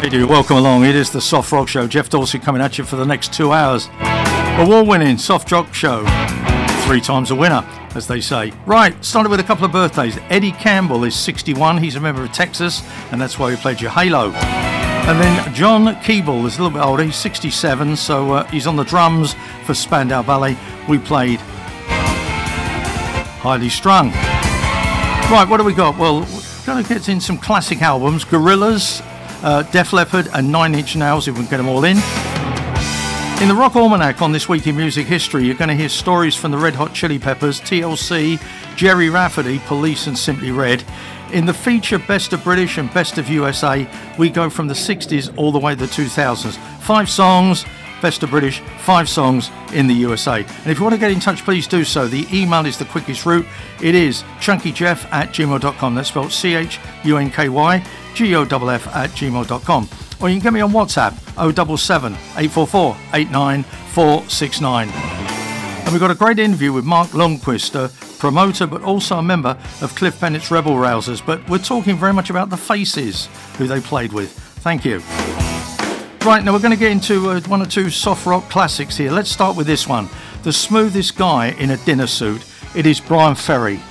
Hey, do welcome along. It is the Soft Rock Show. Jeff Dorsey coming at you for the next 2 hours. Award-winning Soft Rock Show. 3 times a winner, as they say. Right, started with a couple of birthdays. Eddie Campbell is 61. He's a member of Texas, and that's why we played you Halo. And then John Keeble is a little bit older. He's 67, so he's on the drums for Spandau Ballet. We played Highly Strung. Right, what do we got? Well, we're going to get in some classic albums. Gorillaz, Def Leppard and 9 Inch Nails, if we can get them all in. In the Rock Almanac on This Week in Music History, you're going to hear stories from the Red Hot Chili Peppers, TLC, Jerry Rafferty, Police and Simply Red. In the feature Best of British and Best of USA, we go from the 60s all the way to the 2000s. 5 songs, Best of British, 5 songs in the USA. And if you want to get in touch, please do so. The email is the quickest route. It is chunkyjeff@gmail.com. That's spelled CHUNKYGOFF@gmail.com. Or you can get me on WhatsApp, 077 844 89469. And we've got a great interview with Mark Lundquist, a promoter but also a member of Cliff Bennett's Rebel Rousers. But we're talking very much about the Faces, who they played with. Thank you. Right, now we're going to get into 1 or 2 soft rock classics here. Let's start with this one. The smoothest guy in a dinner suit. It is Brian Ferry.